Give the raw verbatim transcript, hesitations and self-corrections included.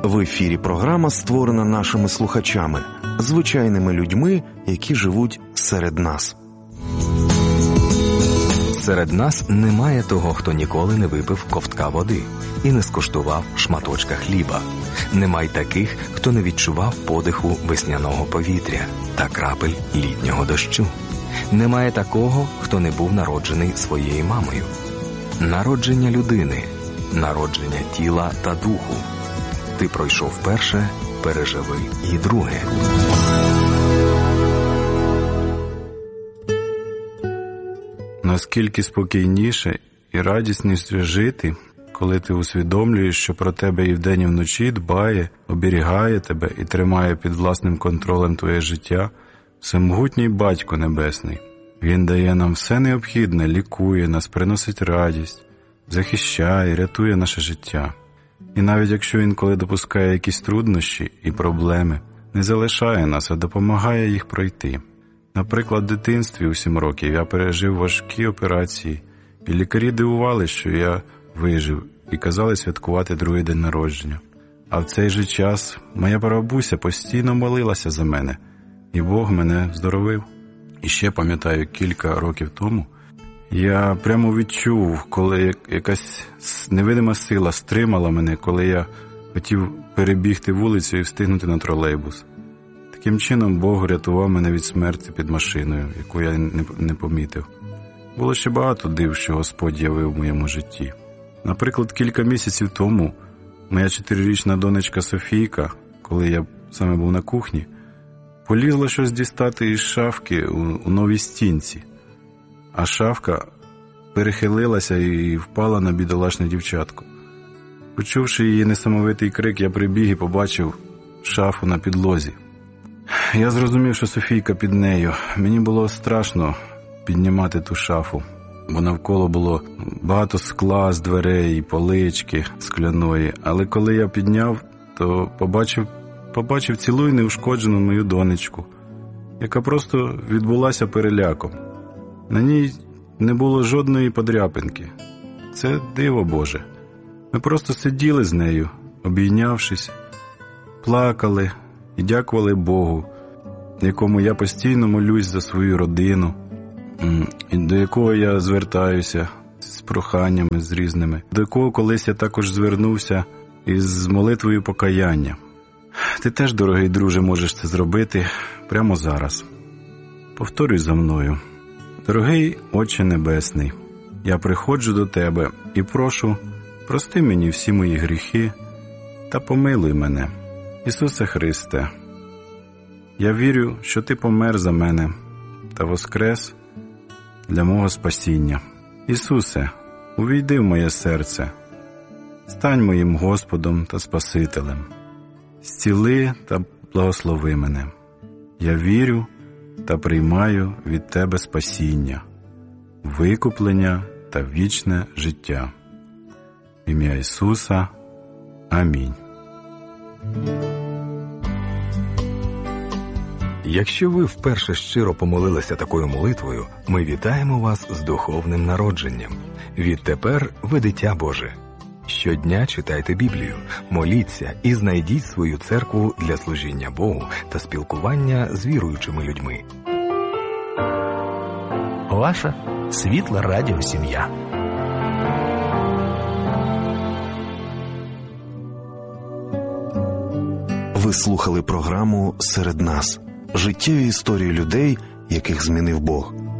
В ефірі програма, створена нашими слухачами, звичайними людьми, які живуть серед нас. Серед нас немає того, хто ніколи не випив ковтка води і не скуштував шматочка хліба. Немає таких, хто не відчував подиху весняного повітря та крапель літнього дощу. Немає такого, хто не був народжений своєю мамою. Народження людини, народження тіла та духу. Ти пройшов перше, переживи і друге. Наскільки спокійніше і радісніше жити, коли ти усвідомлюєш, що про тебе і вдень, і вночі дбає, оберігає тебе і тримає під власним контролем твоє життя всемогутній Батько Небесний. Він дає нам все необхідне, лікує нас, приносить радість, захищає, рятує наше життя. І навіть якщо інколи допускає якісь труднощі і проблеми, не залишає нас, а допомагає їх пройти. Наприклад, в дитинстві у сім років я пережив важкі операції, і лікарі дивували, що я вижив, і казали святкувати другий день народження. А в цей же час моя прабабуся постійно молилася за мене, і Бог мене здоровив. І ще пам'ятаю, кілька років тому я прямо відчув, коли якась невидима сила стримала мене, коли я хотів перебігти вулицю і встигнути на тролейбус. Таким чином Бог рятував мене від смерті під машиною, яку я не, не помітив. Було ще багато див, що Господь явив в моєму житті. Наприклад, кілька місяців тому моя чотирирічна донечка Софійка, коли я саме був на кухні, полізла щось дістати із шафки у, у новій стінці. А шафка перехилилася і впала на бідолашне дівчатко. Почувши її несамовитий крик, я прибіг і побачив шафу на підлозі. Я зрозумів, що Софійка під нею. Мені було страшно піднімати ту шафу, бо навколо було багато скла з дверей, полички скляної. Але коли я підняв, то побачив, побачив цілу і неушкоджену мою донечку, яка просто відбулася переляком. На ній не було жодної подряпинки. Це диво Боже. Ми просто сиділи з нею, обійнявшись, плакали і дякували Богу, якому я постійно молюсь за свою родину, і до якого я звертаюся з проханнями, з різними, до якого колись я також звернувся із молитвою покаяння. Ти теж, дорогий друже, можеш це зробити прямо зараз. Повторюй за мною. Дорогий Отче Небесний, я приходжу до Тебе і прошу, прости мені всі мої гріхи та помилуй мене. Ісусе Христе, я вірю, що Ти помер за мене та воскрес для мого спасіння. Ісусе, увійди в моє серце, стань моїм Господом та Спасителем. Зціли та благослови мене. Я вірю та приймаю від Тебе спасіння, викуплення та вічне життя. В ім'я Ісуса. Амінь. Якщо ви вперше щиро помолилися такою молитвою, ми вітаємо вас з духовним народженням. Відтепер ви дитя Боже. Щодня читайте Біблію, моліться і знайдіть свою церкву для служіння Богу та спілкування з віруючими людьми. Ваша світла радіосім'я. Ви слухали програму «Серед нас» – життєві історії людей, яких змінив Бог.